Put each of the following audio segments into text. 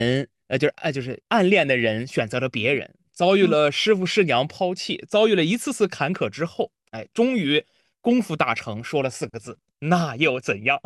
就是暗恋的人选择了别人，遭遇嗯， 了师傅师娘抛弃，遭遇了一次次坎坷之后，哎，终于功夫大成，说了4个字：那又怎样？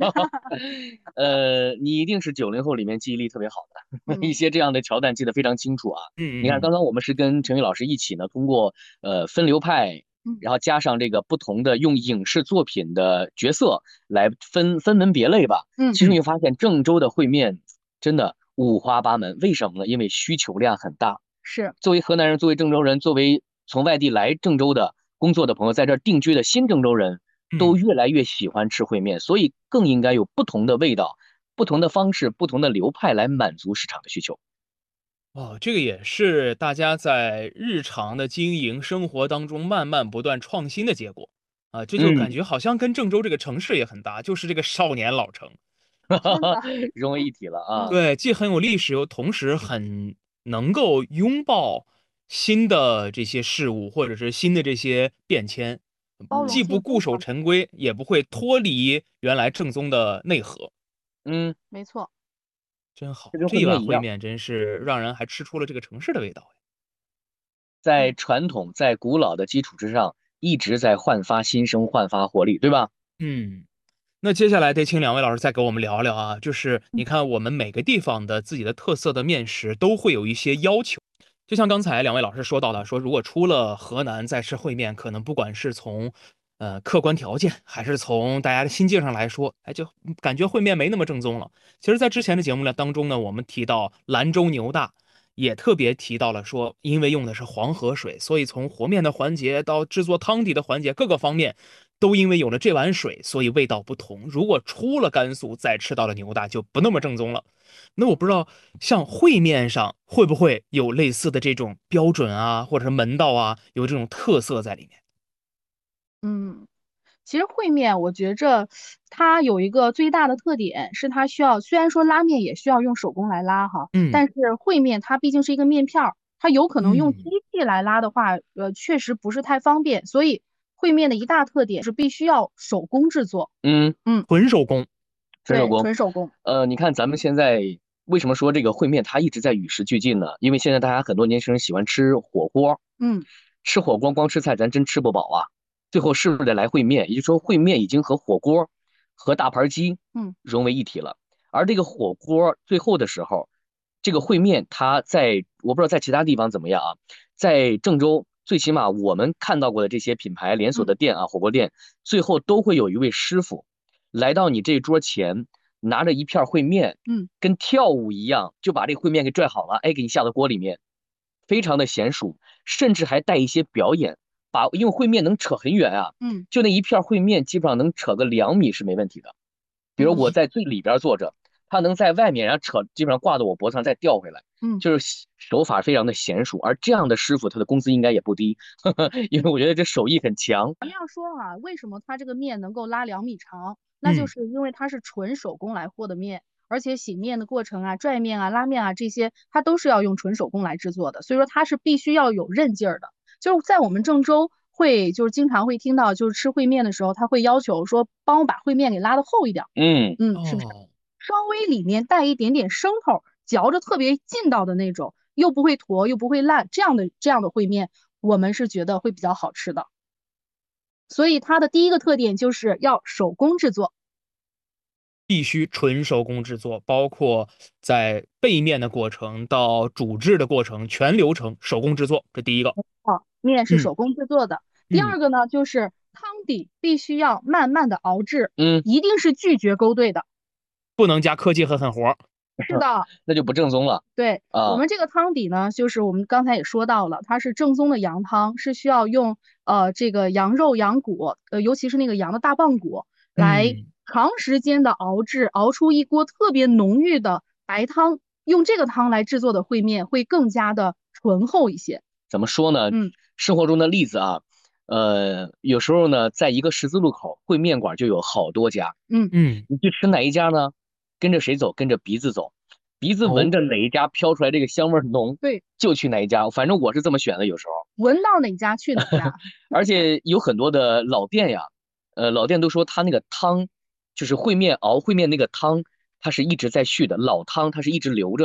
你一定是90后里面记忆力特别好的，一嗯些这样的桥段记得非常清楚啊。你看， 嗯嗯刚刚我们是跟陈宇老师一起呢，通过分流派， 嗯然后加上这个不同的用影视作品的角色来分门别类吧。 嗯嗯， 其实你会发现郑州的烩面真的五花八门，为什么呢？因为需求量很大。 是， 作为河南人，作为郑州人，作为从外地来郑州的工作的朋友，在这儿定居的新郑州人，都嗯。 越来越喜欢吃烩面，所以更应该有不同的味道、不同的方式、不同的流派来满足市场的需求。 哦，这个也是大家在日常的经营生活当中慢慢不断创新的结果啊，这就感嗯， 觉好像跟郑州这个城市也很搭，就是这个少年老城。真的， 融为一体了啊。 对，既很有历史，又同时很能够拥抱新的这些事物，或者是新的这些变迁，既包容不固守性非常。 陈规，也不会脱离原来正宗的内核。 嗯， 没错，真好， 这跟这一碗烩面一样， 烩面真是让人还吃出了这个城市的味道哎。 在传统、在古老的基础之上，一直在焕发新生、焕发活力，对吧？ 嗯。那接下来得请2位老师再给我们聊聊啊，就是你看我们每个地方的自己的特色的面食都会有一些要求，就像刚才2位老师说到的，说如果出了河南再吃烩面，可能不管是从客观条件，还是从大家的心境上来说，哎，就感觉烩面没那么正宗了。其实，在之前的节目当中呢，我们提到兰州牛大。也特别提到了说，因为用的是黄河水，所以从和面的环节到制作汤底的环节，各个方面都因为有了这碗水，所以味道不同。如果出了甘肃再吃到了牛大，就不那么正宗了。那我不知道，像烩面上会不会有类似的这种标准啊，或者是门道啊，有这种特色在里面？ 嗯，其实烩面，我觉着它有一个最大的特点是它需要，虽然说拉面也需要用手工来拉哈， 嗯但是烩面它毕竟是一个面片儿，它有可能用机嗯， 器来拉的话，确实不是太方便，所以烩面的一大特点是必须要手工制作。 嗯， 嗯， 纯手工。 对， 纯手工。 纯手工。 你看咱们现在为什么说这个烩面它一直在与时俱进呢？因为现在大家很多年轻人喜欢吃火锅， 嗯吃火锅光吃菜咱真吃不饱啊。最后是不是得来烩面？也就是说烩面已经和火锅和大盘鸡嗯融为一体了。而这个火锅最后的时候，这个烩面它在我不知道在其他地方怎么样啊，在郑州最起码我们看到过的这些品牌连锁嗯的店啊，火锅店最后都会有一位师傅来到你这桌前，拿着一片烩面， 嗯， 跟跳舞一样，就把这烩面给拽好了，哎，给你下到锅里面，非常的娴熟，甚至还带一些表演，因为烩面能扯很远啊， 嗯就那一片烩面基本上能扯个2米是没问题的。比如我嗯在最里边坐着，他能在外面然后扯，基本上挂到我脖子上再调回来， 嗯。 就是手法非常的娴熟。而这样的师傅，他的工资应该也不低，因为我觉得这手艺很强。 这样说啊，为什么它这个面能够拉2米长？那就嗯， 是因为它是纯手工来和的面，而且醒面的过程啊、拽面啊、拉面啊这些，它都是要用纯手工来制作的，所以说它是必须要有韧劲儿的。就是在我们郑州会，就是经常会听到，就是吃烩面的时候，他会要求说，帮我把烩面给拉的厚一点儿， 嗯， 是不是？ 哦。 稍微里面带一点点生头，嚼着特别劲道的那种，又不会坨又不会烂，这样的烩面，我们是觉得会比较好吃的。所以它的第一个特点就是要手工制作。 必须纯手工制作，包括在背面的过程到煮制的过程，全流程手工制作，这第一个。 面是嗯手工制作的。第嗯， 二个呢，就是汤底必须要慢慢的熬制， 嗯， 一定是拒绝勾兑的。 不能加科技和狠活。 是的， 那就不正宗了对，我啊。 们这个汤底呢，就是我们刚才也说到了，它是正宗的羊汤，是需要用这个羊肉、羊骨，尤其是那个羊的大棒骨，来嗯， 长时间的熬制，熬出一锅特别浓郁的白汤。用这个汤来制作的烩面会更加的醇厚一些。 怎么说呢？ 嗯生活中的例子啊，有时候呢，在一个十字路口，烩面馆就有好多家。 嗯， 嗯， 你去吃哪一家呢？跟着谁走？跟着鼻子走，鼻子闻哦， 着哪一家飘出来这个香味儿浓， 对， 就去哪一家。反正我是这么选的，有时候。 闻到哪家去哪家。 而且有很多的老店呀，老店都说他那个汤，就是烩面熬烩面那个汤，它是一直在续的，老汤它是一直留着。